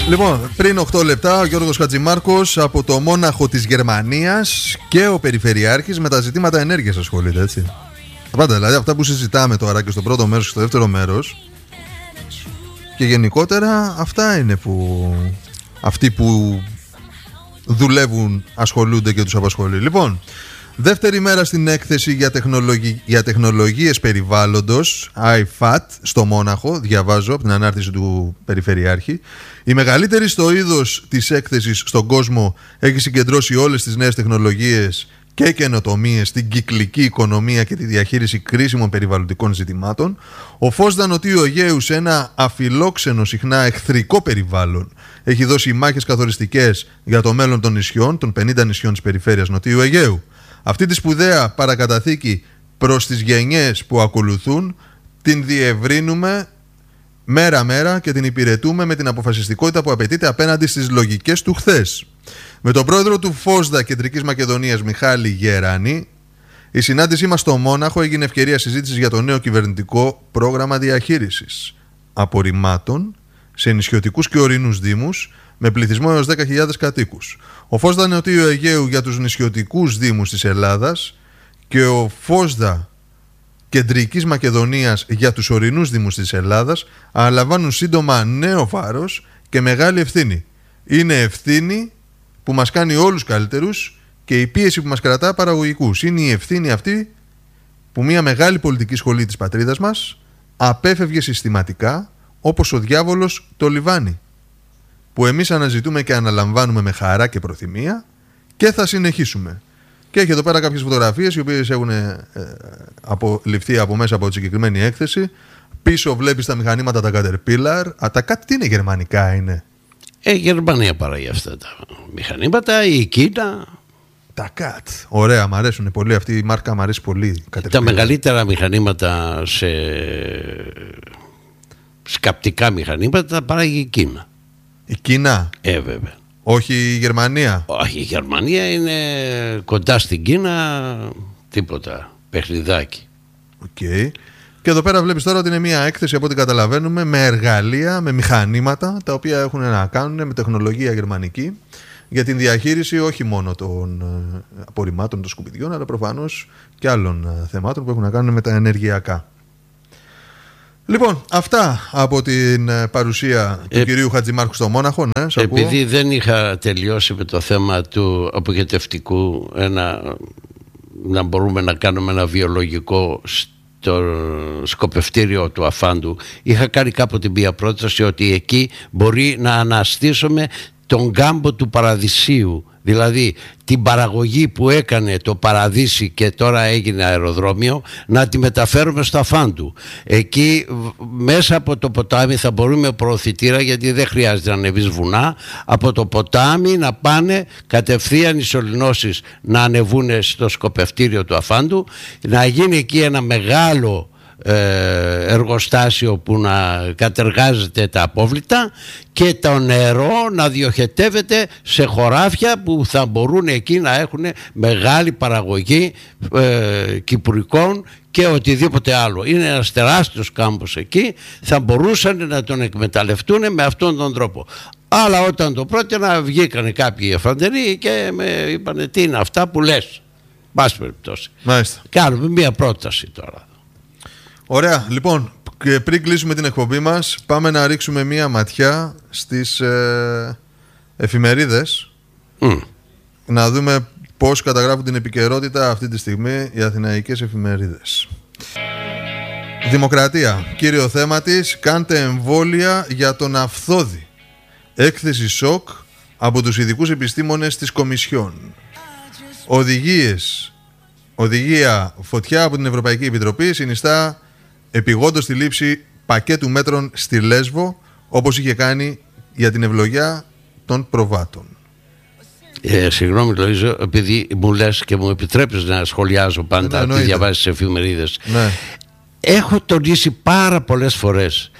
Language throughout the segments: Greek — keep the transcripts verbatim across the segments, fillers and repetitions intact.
Λοιπόν, πριν οκτώ λεπτά ο Γιώργος Χατζημάρκος από το Μόναχο της Γερμανίας και ο Περιφερειάρχης με τα ζητήματα ενέργειας ασχολείται, έτσι. Πάντα, δηλαδή αυτά που συζητάμε τώρα και στο πρώτο μέρος και στο δεύτερο μέρος και γενικότερα αυτά είναι που αυτοί που δουλεύουν ασχολούνται και τους απασχολεί. Λοιπόν, δεύτερη μέρα στην έκθεση για, τεχνολογι... για τεχνολογίες περιβάλλοντος άι φατ στο Μόναχο, διαβάζω από την ανάρτηση του Περιφερειάρχη. Η μεγαλύτερη στο είδος της έκθεσης στον κόσμο έχει συγκεντρώσει όλες τις νέες τεχνολογίες και καινοτομίες στην κυκλική οικονομία και τη διαχείριση κρίσιμων περιβαλλοντικών ζητημάτων. Ο φως δανωτίου Αιγαίου σε ένα αφιλόξενο συχνά εχθρικό περιβάλλον έχει δώσει μάχες καθοριστικές για το μέλλον των νησιών, των πενήντα νησιών της περιφέρειας Νοτιού Αιγαίου. Αυτή τη σπουδαία παρακαταθήκη προς τις γενιές που ακολουθούν την διευρύνουμε μέρα-μέρα και την υπηρετούμε με την αποφασιστικότητα που απαιτείται απέναντι στις λογικές του χθες. Με τον πρόεδρο του ΦΟΣΔΑ Κεντρικής Μακεδονίας Μιχάλη Γεράνη, η συνάντησή μας στο Μόναχο έγινε ευκαιρία συζήτησης για το νέο κυβερνητικό πρόγραμμα διαχείρισης απορριμμάτων σε νησιωτικούς και ορεινούς δήμους με πληθυσμό έως δέκα χιλιάδες κατοίκους. Ο ΦΟΣΔΑ Νοτιού Αιγαίου για τους νησιωτικούς δήμους της Ελλάδας και ο ΦΟΣΔΑ Κεντρικής Μακεδονίας για τους ορεινούς δήμους της Ελλάδας αναλαμβάνουν σύντομα νέο βάρος και μεγάλη ευθύνη. Είναι ευθύνη που μας κάνει όλους καλύτερους και η πίεση που μας κρατά παραγωγικούς. Είναι η ευθύνη αυτή που μια μεγάλη πολιτική σχολή της πατρίδας μας απέφευγε συστηματικά όπως ο διάβολος το λιβάνι, που εμείς αναζητούμε και αναλαμβάνουμε με χαρά και προθυμία και θα συνεχίσουμε. Και έχει εδώ πέρα κάποιες φωτογραφίες οι οποίες έχουν ε, αποληφθεί από μέσα από τη συγκεκριμένη έκθεση. Πίσω βλέπεις τα μηχανήματα τα Caterpillar. Α, τα κάτι τι είναι, γερμανικά είναι? Ε, Γερμανία παράγει αυτά τα μηχανήματα, η Κίνα. Τα κατ. Ωραία, μου αρέσουν πολύ. Αυτή η μάρκα μου αρέσει πολύ. Τα μεγαλύτερα μηχανήματα σε σκαπτικά μηχανήματα τα παράγει η Κίνα. Η Κίνα. Ε, βέβαια. Όχι η Γερμανία. Όχι, η Γερμανία είναι κοντά στην Κίνα, τίποτα, παιχνιδάκι. Οκ. Okay. Και εδώ πέρα βλέπεις τώρα ότι είναι μια έκθεση από ό,τι καταλαβαίνουμε με εργαλεία, με μηχανήματα τα οποία έχουν να κάνουν με τεχνολογία γερμανική για την διαχείριση όχι μόνο των απορριμμάτων των σκουπιδιών αλλά προφανώς και άλλων θεμάτων που έχουν να κάνουν με τα ενεργειακά. Λοιπόν, αυτά από την παρουσία του ε, κυρίου Χατζημάρκου στο Μόναχο. Ναι, επειδή ακούω. Δεν είχα τελειώσει με το θέμα του απογοητευτικού, ένα, να μπορούμε να κάνουμε ένα βιολογικό στο σκοπευτήριο του Αφάντου, είχα κάνει κάποτε μια πρόταση ότι εκεί μπορεί να αναστήσουμε τον κάμπο του Παραδεισίου, δηλαδή την παραγωγή που έκανε το Παραδείσι και τώρα έγινε αεροδρόμιο, να τη μεταφέρουμε στο Αφάντου. Εκεί μέσα από το ποτάμι θα μπορούμε προωθητήρα, γιατί δεν χρειάζεται να ανεβείς βουνά, από το ποτάμι να πάνε κατευθείαν οι σωληνώσεις να ανεβούν στο σκοπευτήριο του Αφάντου, να γίνει εκεί ένα μεγάλο εργοστάσιο που να κατεργάζεται τα απόβλητα και το νερό να διοχετεύεται σε χωράφια που θα μπορούν εκεί να έχουν μεγάλη παραγωγή ε, κυπουρικών και οτιδήποτε άλλο. Είναι ένας τεράστιος κάμπος εκεί, θα μπορούσαν να τον εκμεταλλευτούν με αυτόν τον τρόπο. Αλλά όταν το πρότεινα βγήκανε κάποιοι εφαντεροί και με είπανε τι είναι αυτά που λες. Πάση περιπτώσει. Μάλιστα. Κάνουμε μια πρόταση τώρα. Ωραία, λοιπόν, και πριν κλείσουμε την εκπομπή μας, πάμε να ρίξουμε μία ματιά στις ε, εφημερίδες, mm. να δούμε πώς καταγράφουν την επικαιρότητα αυτή τη στιγμή οι αθηναϊκές εφημερίδες. Δημοκρατία, κύριο θέμα της, κάντε εμβόλια για τον Αυθόδη. Έκθεση σοκ από τους ειδικούς επιστήμονες της Κομισιόν. Οδηγίες, οδηγία φωτιά από την Ευρωπαϊκή Επιτροπή συνιστά επιγόντως τη λήψη πακέτου μέτρων στη Λέσβο, όπως είχε κάνει για την ευλογιά των προβάτων. Ε, συγγνώμη Λοΐζο, επειδή μου λες και μου επιτρέπεις να σχολιάζω πάντα, τη διαβάζεις στις εφημερίδες. Ναι. Έχω τονίσει πάρα πολλές φορές,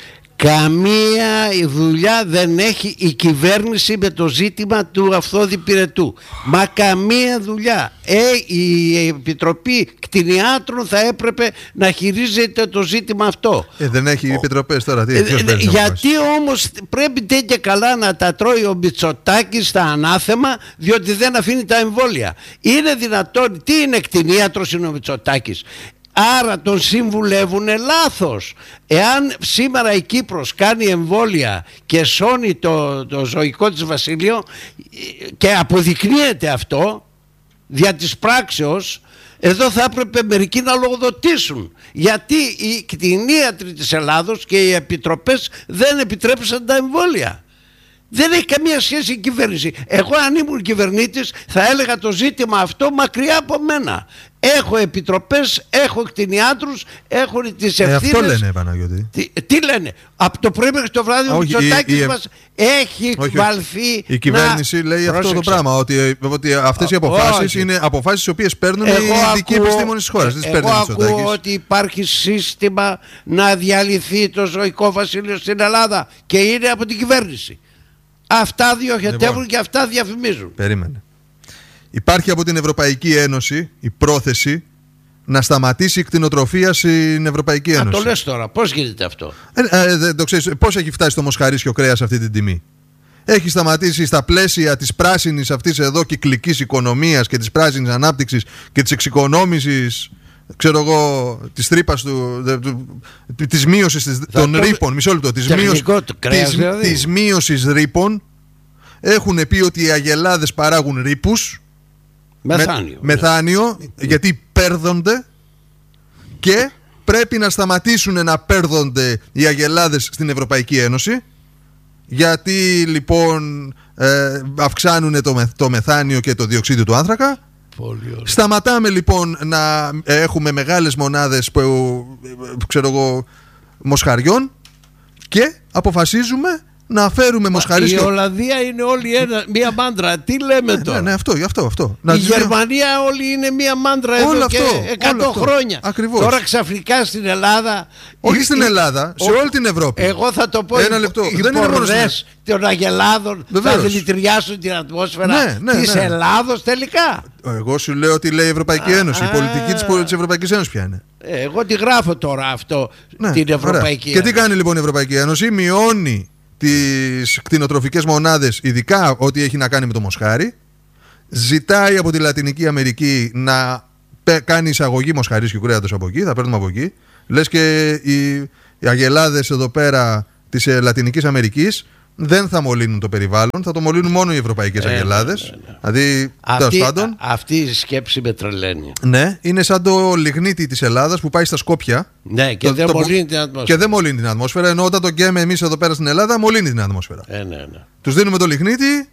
Καμία δουλειά δεν έχει η κυβέρνηση με το ζήτημα του αυθόδιπηρετού. Μα καμία δουλειά. Ε, η Επιτροπή Κτηνιάτρων θα έπρεπε να χειρίζεται το ζήτημα αυτό. Ε, δεν έχει Ο... επιτροπές τώρα. Τι, ε, ε, γιατί όμως πρέπει τέτοια καλά να τα τρώει ο Μητσοτάκης στα ανάθεμα, διότι δεν αφήνει τα εμβόλια. Είναι δυνατόν? Τι είναι κτηνίατρος είναι ο Μητσοτάκης? Άρα τον συμβουλεύουν λάθος. Εάν σήμερα η Κύπρος κάνει εμβόλια και σώνει το, το ζωικό της βασίλειο και αποδεικνύεται αυτό δια της πράξεως, εδώ θα έπρεπε μερικοί να λογοδοτήσουν, γιατί οι κτηνίατροι της Ελλάδος και οι επιτροπές δεν επιτρέπησαν τα εμβόλια. Δεν έχει καμία σχέση η κυβέρνηση. Εγώ αν ήμουν κυβερνήτης θα έλεγα το ζήτημα αυτό μακριά από μένα. Έχω επιτροπές, έχω κτηνιάτρους, έχω τις ευθύνες. Ε, αυτό λένε, Παναγιώτη. Τι, τι λένε? Από το πρωί μέχρι το βράδυ ο Μητσοτάκης μας έχει όχι, βαλθεί. Η κυβέρνηση να... λέει Πρόσεξε. αυτό το πράγμα, ότι, ότι αυτές οι αποφάσεις είναι αποφάσεις οι οποίες παίρνουν εγώ οι ειδικοί επιστήμονες της χώρας. Εγώ ακούω ότι υπάρχει σύστημα να διαλυθεί το ζωικό βασίλειο στην Ελλάδα και είναι από την κυβέρνηση. Αυτά διοχετεύουν λοιπόν, και αυτά διαφημίζουν. Περίμενε. Υπάρχει από την Ευρωπαϊκή Ένωση η πρόθεση να σταματήσει η κτηνοτροφία στην Ευρωπαϊκή Ένωση. Α, το λες τώρα. Πώς γίνεται αυτό? Ε, ε, δεν το ξέρεις. Πώς έχει φτάσει το μοσχαρίσιο κρέας αυτή την τιμή? Έχει σταματήσει στα πλαίσια της πράσινης αυτής εδώ κυκλικής οικονομίας και της πράσινης ανάπτυξης και της εξοικονόμησης, ξέρω εγώ, της τρύπας του, του, της μείωσης της, των το... ρήπων. Μισό λεπτό. Της, μείωσης, κρέας, της, δηλαδή. της μείωσης ρήπων. Έχουν πει ότι οι αγελάδες παράγουν ρήπους. Μεθάνιο. Με, μεθάνιο, γιατί πέρδονται και πρέπει να σταματήσουν να πέρδονται οι αγελάδες στην Ευρωπαϊκή Ένωση, γιατί λοιπόν ε, αυξάνουν το, το μεθάνιο και το διοξείδιο του άνθρακα. Πολύ Σταματάμε λοιπόν να έχουμε μεγάλες μονάδες που, ξέρω εγώ, μοσχαριών και αποφασίζουμε να φέρουμε μοσχαρίσιο. Η Ολλανδία είναι όλη ένα, μία μάντρα. Τι λέμε τώρα? Ναι, ναι, αυτό, γι' αυτό, αυτό. Η Γερμανία όλη είναι μία μάντρα εδώ όλο και αυτό, εκατό χρόνια. Ακριβώς. Τώρα ξαφνικά στην Ελλάδα. Όχι η, στην Ελλάδα, η, σε όλη την Ευρώπη. Εγώ θα το πω. Ένα λεπτό. Οι πορδές των αγελάδων θα δηλητηριάσουν την ατμόσφαιρα ναι, ναι, της ναι. Ελλάδος τελικά. Εγώ σου λέω ότι λέει η Ευρωπαϊκή α, Ένωση. Α, η πολιτική της Ευρωπαϊκής Ένωσης ποια είναι? Εγώ τη γράφω τώρα αυτό. Ναι, την Ευρωπαϊκή Ένωση. Και τι κάνει λοιπόν η Ευρωπαϊκή Ένωση? Μειώνει τις κτηνοτροφικές μονάδες, ειδικά ό,τι έχει να κάνει με το μοσχάρι. Ζητάει από τη Λατινική Αμερική να κάνει εισαγωγή μοσχαρίσιου κρέατος από εκεί. Θα παίρνουμε από εκεί. Λες και οι, οι αγελάδες εδώ πέρα της ε, Λατινικής Αμερικής δεν θα μολύνουν το περιβάλλον, θα το μολύνουν μόνο οι ευρωπαϊκές ε, αγελάδες. Ναι, ναι, ναι. Δηλαδή, αυτή, πάντων, αυτή η σκέψη με τρελαίνει. Ναι, είναι σαν το λιγνίτι της Ελλάδας που πάει στα Σκόπια. Ναι, και, το, δεν, το, μολύνει την ατμόσφαιρα. και δεν μολύνει την ατμόσφαιρα. Ενώ όταν το καίμε εμείς εδώ πέρα στην Ελλάδα, μολύνει την ατμόσφαιρα. Ε, ναι, ναι. Τους δίνουμε το λιγνίτι,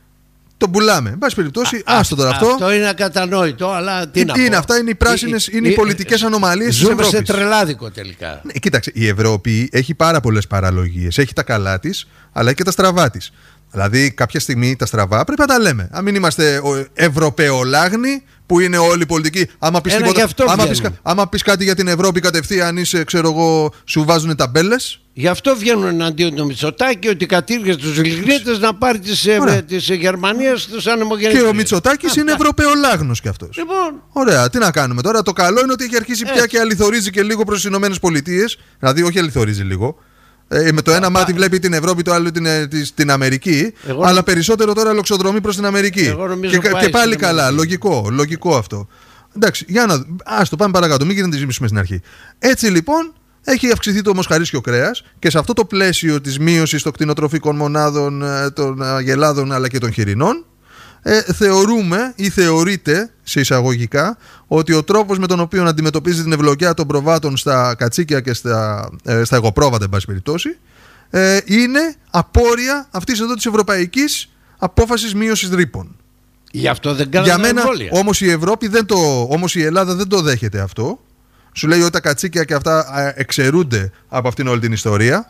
το πουλάμε. Εν πάση περιπτώσει, α, άστο τώρα αυτό. Αυτό είναι ακατανόητο, αλλά τι τι να είναι πω. Αυτά είναι οι πράσινες, είναι οι, οι πολιτικές ανομαλίες της Ευρώπης. Ζούμε σε τρελάδικο τελικά. Ναι, κοίταξε, η Ευρώπη έχει πάρα πολλές παραλογίες. Έχει τα καλά της, αλλά και τα στραβά της. Δηλαδή, κάποια στιγμή τα στραβά πρέπει να τα λέμε. Αν μην είμαστε Ευρωπαιολάγνοι, που είναι όλοι οι πολιτικοί. Άμα πεις, τίποτα, άμα, πεις, άμα πεις κάτι για την Ευρώπη κατευθείαν, είσαι, ξέρω εγώ, σου βάζουν ταμπέλες. Γι' αυτό βγαίνουν εναντίον του Μητσοτάκη, ότι κατήργησε τους λιγνίτες να πάρει τις Γερμανίες στους ανεμογεννήτριες. Και ο Μητσοτάκης είναι Ευρωπαιολάγνος κι αυτός. Λοιπόν. Ωραία, τι να κάνουμε τώρα. Το καλό είναι ότι έχει αρχίσει πια και αληθορίζει και λίγο προς τις Ηνωμένες Πολιτείες. Δηλαδή, όχι αληθορίζει λίγο. Ε, με το ένα μάτι βλέπει την Ευρώπη, το άλλο την, την, την Αμερική. Εγώ αλλά περισσότερο τώρα λοξοδρομεί προς την Αμερική. Και, και πάλι καλά, Αμερική. λογικό, λογικό αυτό. Εντάξει, για να ας το πάμε παρακάτω, μην γίνεται ζήμισουμε στην αρχή. Έτσι λοιπόν έχει αυξηθεί το μοσχαρίσιο κρέας και σε αυτό το πλαίσιο της μείωσης των κτηνοτροφικών μονάδων, των αγελάδων αλλά και των χοιρινών, ε, θεωρούμε ή θεωρείται σε εισαγωγικά ότι ο τρόπος με τον οποίο αντιμετωπίζει την ευλογιά των προβάτων στα κατσίκια και στα, ε, στα εγωπρόβατα, εν πάση περιπτώσει, ε, είναι απόρρια αυτής εδώ της ευρωπαϊκής απόφασης μείωσης ρήπων. Γι' αυτό δεν κάνουμε Για μένα, όμως η Ευρώπη δεν το, όμως η Ελλάδα δεν το δέχεται αυτό. Σου λέει ότι τα κατσίκια και αυτά εξαιρούνται από αυτήν όλη την ιστορία.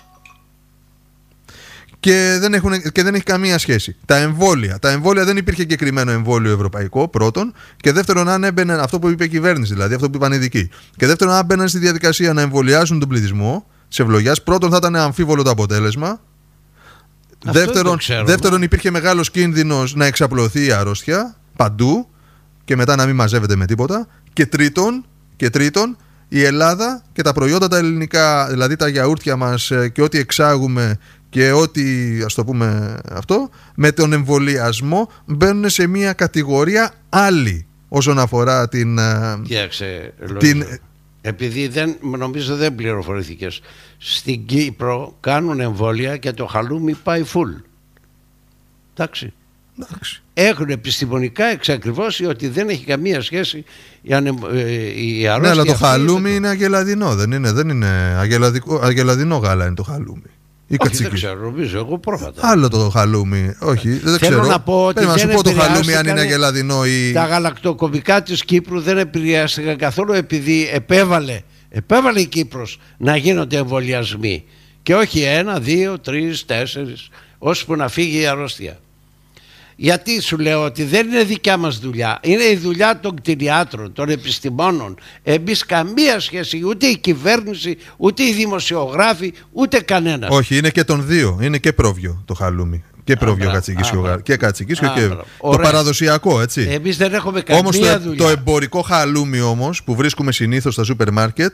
Και δεν, έχουν, και δεν έχει καμία σχέση. Τα εμβόλια. Τα εμβόλια δεν υπήρχε εγκεκριμένο εμβόλιο ευρωπαϊκό, πρώτον. Και δεύτερον, αν έμπαιναν, αυτό που είπε η κυβέρνηση, δηλαδή αυτό που είπαν οι ειδικοί. Και δεύτερον, αν μπαίναν στη διαδικασία να εμβολιάσουν τον πληθυσμό, της ευλογιάς. Πρώτον, θα ήταν αμφίβολο το αποτέλεσμα. Δεύτερον, δεύτερον, υπήρχε μεγάλος κίνδυνος να εξαπλωθεί η αρρώστια παντού και μετά να μην μαζεύεται με τίποτα. Και τρίτον, και τρίτον, η Ελλάδα και τα προϊόντα τα ελληνικά, δηλαδή τα γιαούρτια μας και ό,τι εξάγουμε και ό,τι, ας το πούμε αυτό, με τον εμβολιασμό μπαίνουν σε μια κατηγορία άλλη όσον αφορά την... Κοίταξε, την... επειδή δεν, νομίζω δεν πληροφορήθηκες, στην Κύπρο κάνουν εμβόλια και το χαλούμι πάει full. Εντάξει. Εντάξει. Έχουν επιστημονικά εξακριβώσει ότι δεν έχει καμία σχέση η, ανε... η αρρώστια. Ναι, αλλά το αυτή χαλούμι το... είναι αγελαδινό, δεν είναι, δεν είναι αγελαδικό, αγελαδινό γάλα είναι το χαλούμι. Όχι, δεν ξέρω, νομίζω, εγώ πρόβατα. Άλλο το χαλούμι, όχι, δεν Θέλω ξέρω. να πω ότι να σου πω το χαλούμι αν είναι κανε... αγελαδινό ή... Τα γαλακτοκομικά της Κύπρου δεν επηρεάστηκαν καθόλου επειδή επέβαλε, επέβαλε η Κύπρος να γίνονται εμβολιασμοί. Και όχι ένα, δύο, τρεις, τέσσερις, ώσπου να φύγει η αρρώστια. Γιατί σου λέω ότι δεν είναι δικιά μας δουλειά, είναι η δουλειά των κτηνιάτρων, των επιστημόνων. Εμείς καμία σχέση, ούτε η κυβέρνηση, ούτε οι δημοσιογράφοι, ούτε κανένας. Όχι, είναι και των δύο, είναι και πρόβιο το χαλούμι. Και πρόβιο κατσικίσιο γάλα. Και κατσικίσιο και το παραδοσιακό, έτσι. Εμείς δεν έχουμε καμία όμως δουλειά. Όμως το εμπορικό χαλούμι όμως που βρίσκουμε συνήθως στα σούπερ μάρκετ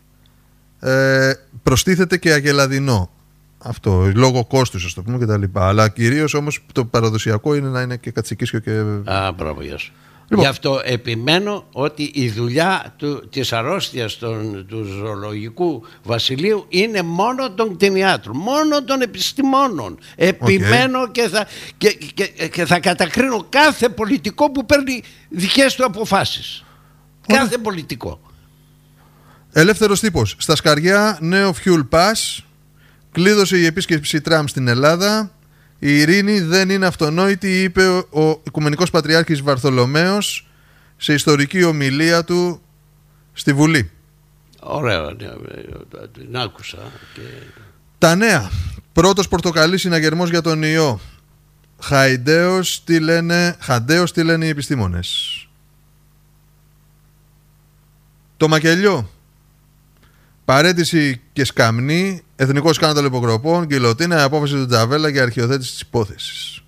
ε, προστίθεται και αγελαδινό. Αυτό, λόγω κόστους, ας το πούμε, και τα λοιπά. Αλλά κυρίως όμως το παραδοσιακό είναι να είναι και κατσικίσιο και... Α, μπράβο, γεια σου. Λοιπόν. Γι' αυτό επιμένω ότι η δουλειά του, της αρρώστιας των, του ζωολογικού βασιλείου είναι μόνο των κτηνιάτρων, μόνο των επιστημόνων. Επιμένω okay. και, θα, και, και, και θα κατακρίνω κάθε πολιτικό που παίρνει δικές του αποφάσεις. Okay. Κάθε πολιτικό. Ελεύθερος τύπος. Στα Σκαριά, νέο fuel pass. Κλείδωσε η επίσκεψη Τραμπ στην Ελλάδα. Η ειρήνη δεν είναι αυτονόητη, είπε ο Οικουμενικός Πατριάρχης Βαρθολομαίος σε ιστορική ομιλία του στη Βουλή. Ωραία, την άκουσα. Και... Τα νέα. Πρώτος πορτοκαλί συναγερμός για τον ιό. Χαϊντέος, τι λένε, χαντέος, τι λένε οι επιστήμονες. Το μακελιό. Παρέτηση και σκαμνή, εθνικό σκάνδαλο υποκροπών, γκιλοτίνα, η απόφαση του Τζαβέλα για αρχαιοθέτηση της υπόθεσης.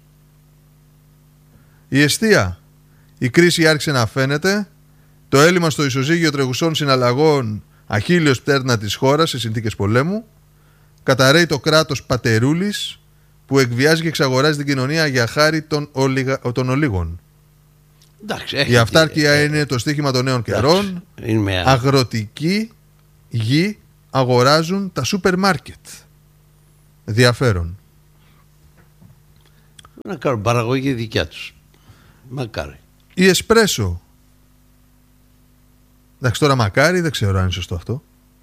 Η εστία. Η κρίση άρχισε να φαίνεται. Το έλλειμμα στο ισοζύγιο τρεχουσών συναλλαγών, αχίλιος πτέρνα της χώρας σε συνθήκες πολέμου. Καταρρέει το κράτος πατερούλης που εκβιάζει και εξαγοράζει την κοινωνία για χάρη των, ολιγα... των ολίγων. Εντάξει, η έχετε... αυτάρκεια ε... είναι το στίχημα των νέων καιρών. Μια... Αγροτική γη αγοράζουν τα σούπερ μάρκετ. Ενδιαφέρον. Να κάνουν παραγωγή δικιά τους. Μακάρι. Η Εσπρέσο. Εντάξει, τώρα μακάρι, δεν ξέρω αν είναι σωστό αυτό.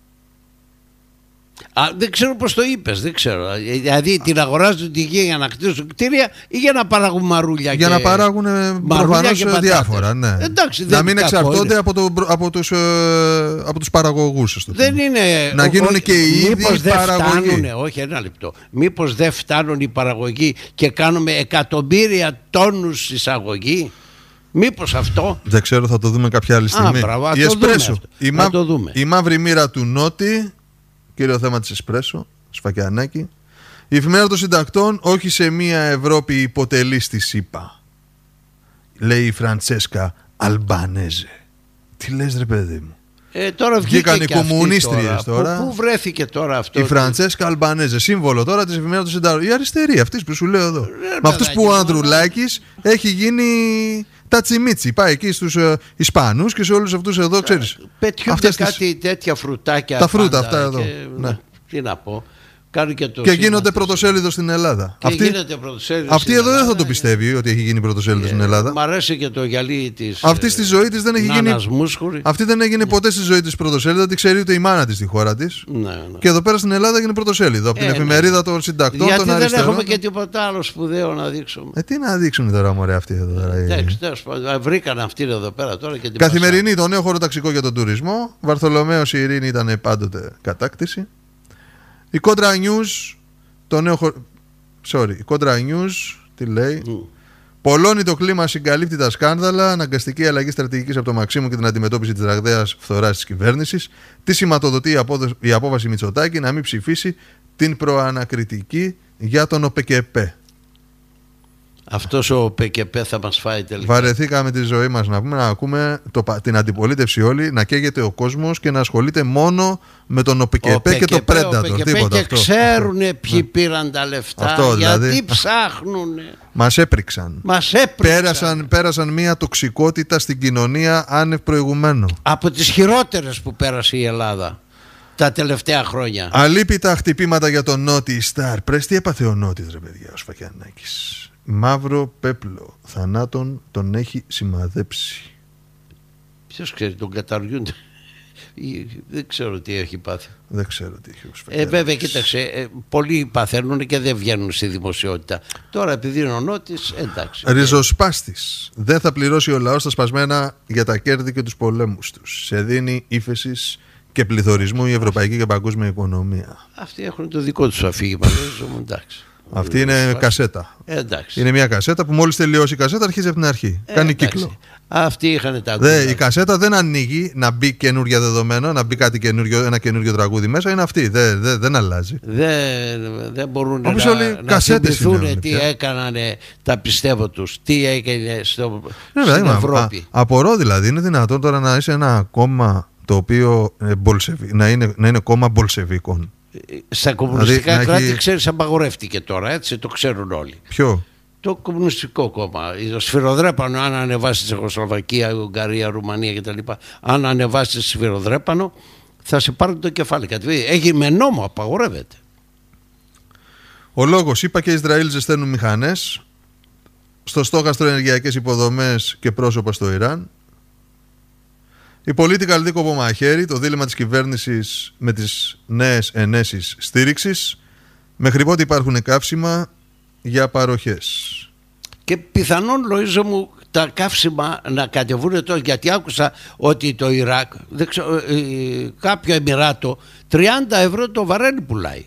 Α, δεν ξέρω πώς το είπες, δεν ξέρω. Δηλαδή την αγοράζουν τη γη για να κτίσουν κτίρια ή για να παράγουν μαρούλια. Για και... να παράγουν προφανώς διάφορα. Ναι. Εντάξει, να μην εξαρτώνται από, το, από, τους, ε, από τους παραγωγούς. Δεν είναι, να γίνουν ο, και οι ίδιοι παραγωγοί. Φτάνουνε, όχι, ένα λεπτό. Μήπως δεν φτάνουν οι παραγωγοί και κάνουμε εκατομμύρια τόνους εισαγωγή. Μήπως αυτό. Δεν ξέρω, θα το δούμε κάποια άλλη στιγμή. Α, μπράβο, η Εσπρέσο. Η, μα... δούμε. η μαύρη μοίρα του Νότι. Κύριο θέμα της Εσπρέσο, σφακιανάκι. Η εφημερίδα των συντακτών, όχι σε μια Ευρώπη υποτελή στη ΣΥΠΑ. Λέει η Φραντσέσκα Αλμπανέζε. Τι λες ρε παιδί μου. Ε, τώρα βγήκαν οι κομμουνίστριες τώρα. τώρα. Πού, πού βρέθηκε τώρα αυτό. Η Φραντσέσκα Αλμπανέζε, σύμβολο τώρα της εφημερίδας των συντακτών. Η αριστερή, αυτή που σου λέω εδώ. Ε, με αυτούς που ο Ανδρουλάκης έχει γίνει τα τσιμίτσι. Πάει εκεί στους uh, Ισπανούς και σε όλους αυτούς εδώ, ξέρεις. Πετιούνται κάτι τις... τέτοια φρουτάκια. Τα φρούτα αυτά εδώ. Και... Ναι. Τι να πω. Και, το και γίνονται πρωτοσέλιδο στην Ελλάδα. Και αυτή αυτή εδώ δεν θα το πιστεύει ότι έχει γίνει πρωτοσέλιδο στην Ελλάδα. Μ' αρέσει και το γυαλί της. Αυτή στη ζωή της δεν έχει γίνει. Μούσχουρη. Αυτή δεν έγινε ποτέ στη ζωή της πρωτοσέλιδο. Δεν ξέρει ούτε η μάνα της στη χώρα της. Ναι, ναι. Και εδώ πέρα στην Ελλάδα έγινε πρωτοσέλιδο. Από ε, την εφημερίδα ναι. των συντακτών. Γιατί των δεν αριστερών. έχουμε και τίποτα άλλο σπουδαίο να δείξουμε. Ε, τι να δείξουν τώρα, μωρέ, αυτοί εδώ. Εντάξει, βρήκαν αυτήν εδώ πέρα τώρα και την Καθημερινή, το νέο χωροταξικό για τον τουρισμό. Βαρθολομαίος η Ειρήνη ήταν πάντοτε κατάκτηση. Η Contra News. Το νέο χω... Sorry, η Contra News τι λέει. Mm. Πολλώνει το κλίμα, συγκαλύπτει τα σκάνδαλα, αναγκαστική αλλαγή στρατηγικής από το Μαξίμου και την αντιμετώπιση της ραγδαίας φθοράς της κυβέρνησης. Τι σηματοδοτεί η, απόδοση, η απόφαση Μητσοτάκη να μην ψηφίσει την προανακριτική για τον ΟΠΕΚΕΠΕ. Αυτός ο ΟΠΕΚΕΠΕ θα μας φάει τελικά. Βαρεθήκαμε τη ζωή μας να πούμε, να ακούμε το, την αντιπολίτευση όλη να καίγεται ο κόσμος και να ασχολείται μόνο με τον ΟΠΕΚΕΠΕ και το Πρέντατορ. Και αυτό, ξέρουν αυτό. Ποιοι πήραν τα λεφτά, αυτό, δηλαδή, γιατί ψάχνουν. Μας έπριξαν. Μας έπριξαν. Πέρασαν, πέρασαν μια τοξικότητα στην κοινωνία άνευ προηγουμένου. Από τις χειρότερες που πέρασε η Ελλάδα τα τελευταία χρόνια. Αλίπητα χτυπήματα για τον Νότι Σταρ. Πρες τι έπαθε ο Νότης, ρε παιδιά, ο Σφακιανάκης. Μαύρο πέπλο θανάτων τον έχει σημαδέψει. Ποιος ξέρει, τον καταργούνται. Δεν ξέρω τι έχει πάθει. Δεν ξέρω τι έχει ε, βέβαια, κοίταξε, ε, πολλοί παθαίνουν και δεν βγαίνουν στη δημοσιότητα. Τώρα επειδή είναι ο Νότης, εντάξει. Ριζοσπάστης. Δεν θα πληρώσει ο λαός τα σπασμένα για τα κέρδη και τους πολέμους τους. Σε δίνει ύφεσης και πληθωρισμού η ευρωπαϊκή και παγκόσμια οικονομία. Αυτοί έχουν το δικό τους αφήγημα. Εντάξει. Αυτή είναι κασέτα. Εντάξει. Είναι μια κασέτα που μόλις τελειώσει η κασέτα αρχίζει από την αρχή. Ε, Κάνει εντάξει. κύκλο. Αυτοί είχαν τα Δε, η κασέτα δεν ανοίγει να μπει καινούργια δεδομένα, να μπει κάτι καινούργιο, ένα καινούργιο τραγούδι μέσα. Είναι αυτή. Δε, δε, δεν αλλάζει. Δεν, δεν μπορούν Όπως να, όλοι, να θυμηθούν τι έκαναν τα πιστεύω τους. Τι έκανε στο, ναι, στην δηλαδή, Ευρώπη. Α, απορώ δηλαδή. Είναι δυνατόν τώρα να είσαι ένα κόμμα το οποίο ε, μπολσεβι, να, είναι, να είναι κόμμα μπολσεβίκων. Στα κομμουνιστικά δηλαδή, κράτη, έχει... ξέρεις, απαγορεύτηκε τώρα, έτσι, το ξέρουν όλοι. Ποιο? Το κομμουνιστικό κόμμα. Το σφυροδρέπανο, αν ανεβάσει Τσεχοσλοβακία, Ουγγαρία, Ρουμανία κτλ., αν ανεβάσει σφυροδρέπανο, θα σε πάρουν το κεφάλι. Έχει με νόμο, απαγορεύεται. Ο λόγος, είπα και Ισραήλ ζεσταίνουν μηχανές, στο στόχαστρο ενεργειακές υποδομές και πρόσωπα στο Ιράν. Η political δίκοπο μαχαίρι, το δίλημμα της κυβέρνησης με τις νέες ενέσεις στήριξης. Μέχρι πότε υπάρχουν καύσιμα για παροχές. Και πιθανόν, Λοΐζο μου, τα καύσιμα να κατεβούν τώρα, γιατί άκουσα ότι το Ιράκ, δεν ξέρω, ε, κάποιο Εμιράτο, τριάντα ευρώ το βαρέλι πουλάει.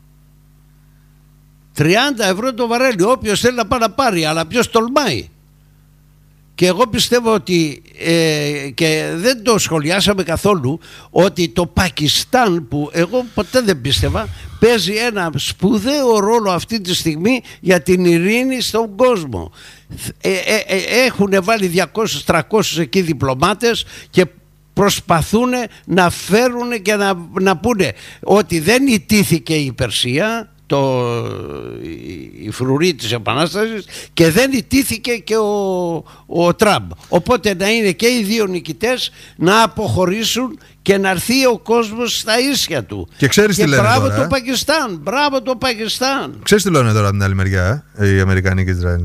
τριάντα ευρώ το βαρέλι, όποιος θέλει να πάει να πάρει, αλλά ποιος τολμάει. Και εγώ πιστεύω ότι, ε, και δεν το σχολιάσαμε καθόλου, ότι το Πακιστάν, που εγώ ποτέ δεν πίστευα, παίζει ένα σπουδαίο ρόλο αυτή τη στιγμή για την ειρήνη στον κόσμο. Ε, ε, ε, έχουν βάλει διακόσιους τριακόσιους εκεί διπλωμάτες και προσπαθούν να φέρουν και να, να πούνε ότι δεν ιτήθηκε η Περσία, το, η φρουρή της Επανάστασης, και δεν ιτήθηκε και ο, ο Τραμπ. Οπότε να είναι και οι δύο νικητές, να αποχωρήσουν και να έρθει ο κόσμος στα ίσια του. Και ξέρεις και τι λένε μπράβο τώρα, το ε? Πακιστάν, μπράβο το Πακιστάν. Ξέρεις τι λένε τώρα από την άλλη μεριά, ε, οι Αμερικανοί και οι Ισραηλοί?